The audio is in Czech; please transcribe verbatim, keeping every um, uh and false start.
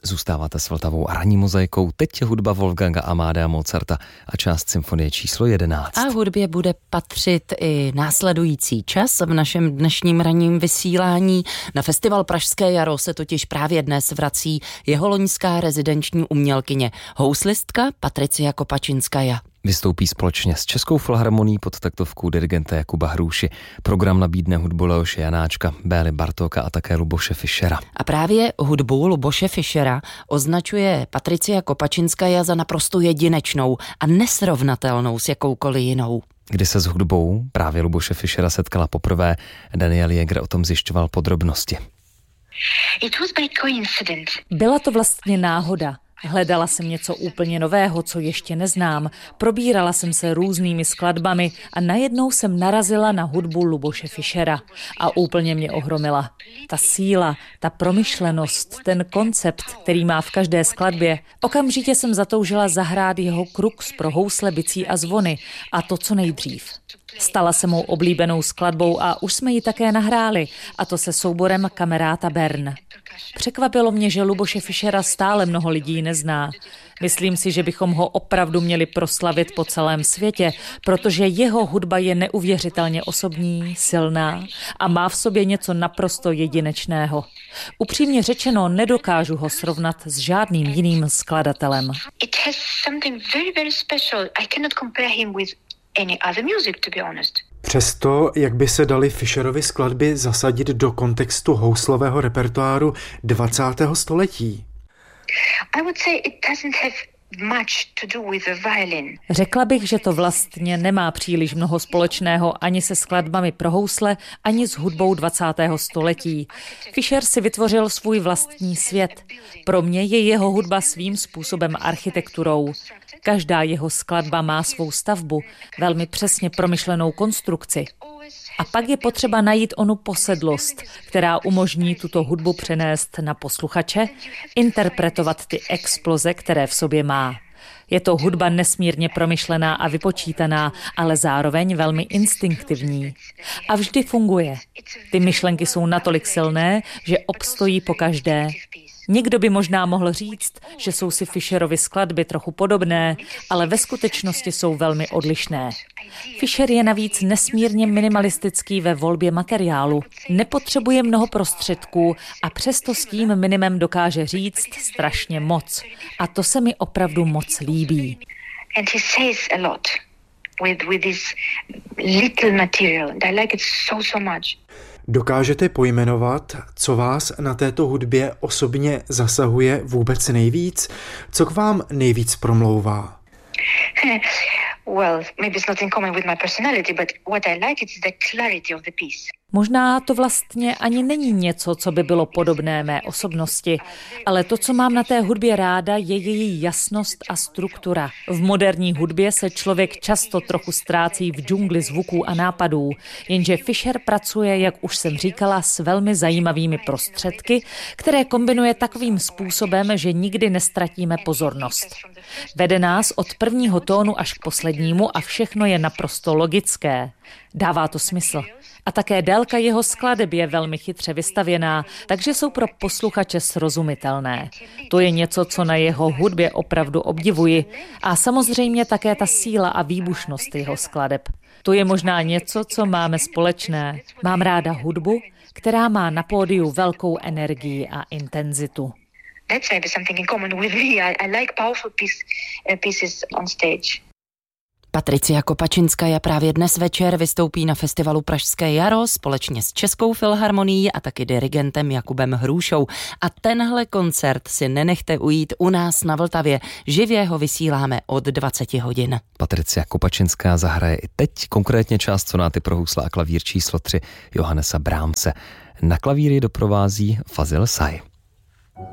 Zůstáváte s Vltavou a ranní mozaikou. Teď je hudba Wolfganga Amadea Mozarta a část symfonie číslo jedenáct. A hudbě bude patřit i následující čas v našem dnešním ranním vysílání. Na festival Pražské jaro se totiž právě dnes vrací jeho loňská rezidenční umělkyně, houslistka Patricia Kopačinskaja. Vystoupí společně s Českou filharmonií pod taktovkou dirigenta Jakuba Hrůši. Program nabídne hudbu Leoše Janáčka, Bély Bartóka a také Luboše Fischera. A právě hudbu Luboše Fischera označuje Patricia Kopačinskaja za naprosto jedinečnou a nesrovnatelnou s jakoukoliv jinou. Kdy se s hudbou právě Luboše Fischera setkala poprvé, Daniel Jäger o tom zjišťoval podrobnosti. Byla to vlastně náhoda. Hledala jsem něco úplně nového, co ještě neznám. Probírala jsem se různými skladbami a najednou jsem narazila na hudbu Luboše Fischera a úplně mě ohromila. Ta síla, ta promyšlenost, ten koncept, který má v každé skladbě. Okamžitě jsem zatoužila zahrát jeho Krux pro housle, bicí a zvony a to co nejdřív. Stala se mou oblíbenou skladbou a už jsme ji také nahráli, a to se souborem Kameráta Bern. Překvapilo mě, že Luboše Fischera stále mnoho lidí nezná. Myslím si, že bychom ho opravdu měli proslavit po celém světě, protože jeho hudba je neuvěřitelně osobní, silná a má v sobě něco naprosto jedinečného. Upřímně řečeno, nedokážu ho srovnat s žádným jiným skladatelem. Přesto, jak by se daly Fischerovy skladby zasadit do kontextu houslového repertoáru dvacátého století? Řekla bych, že to vlastně nemá příliš mnoho společného ani se skladbami pro housle, ani s hudbou dvacátého století. Fischer si vytvořil svůj vlastní svět. Pro mě je jeho hudba svým způsobem architekturou. Každá jeho skladba má svou stavbu, velmi přesně promyšlenou konstrukci. A pak je potřeba najít onu posedlost, která umožní tuto hudbu přenést na posluchače, interpretovat ty exploze, které v sobě má. Je to hudba nesmírně promyšlená a vypočítaná, ale zároveň velmi instinktivní. A vždy funguje. Ty myšlenky jsou natolik silné, že obstojí pokaždé. Někdo by možná mohl říct, že jsou si Fischerovy skladby trochu podobné, ale ve skutečnosti jsou velmi odlišné. Fischer je navíc nesmírně minimalistický ve volbě materiálu, nepotřebuje mnoho prostředků a přesto s tím minimem dokáže říct strašně moc. A to se mi opravdu moc líbí. And he says a lot with with this little material. I like it so so much. Dokážete pojmenovat, co vás na této hudbě osobně zasahuje vůbec nejvíc? Co k vám nejvíc promlouvá? Well, maybe it's not in common with my personality, but what I like is the clarity of the piece. Možná to vlastně ani není něco, co by bylo podobné mé osobnosti, ale to, co mám na té hudbě ráda, je její jasnost a struktura. V moderní hudbě se člověk často trochu ztrácí v džungli zvuků a nápadů, jenže Fischer pracuje, jak už jsem říkala, s velmi zajímavými prostředky, které kombinuje takovým způsobem, že nikdy nestratíme pozornost. Vede nás od prvního tónu až k poslednímu a všechno je naprosto logické. Dává to smysl. A také délka jeho skladeb je velmi chytře vystavěná, takže jsou pro posluchače srozumitelné. To je něco, co na jeho hudbě opravdu obdivuji. A samozřejmě také ta síla a výbušnost jeho skladeb. To je možná něco, co máme společné. Mám ráda hudbu, která má na pódiu velkou energii a intenzitu. That's maybe something in common with me. I, I like powerful piece, uh, pieces on stage. Patricia Kopačinskaja právě dnes večer vystoupí na festivalu Pražské jaro společně s Českou filharmonií a taky dirigentem Jakubem Hrůšou. A tenhle koncert si nenechte ujít u nás na Vltavě. Živě ho vysíláme od dvacet hodin. Patricia Kopačinská zahraje i teď, konkrétně část sonáty pro housle a klavír číslo tři Johannesa Brahmse. Na klavíry doprovází Fazil Say.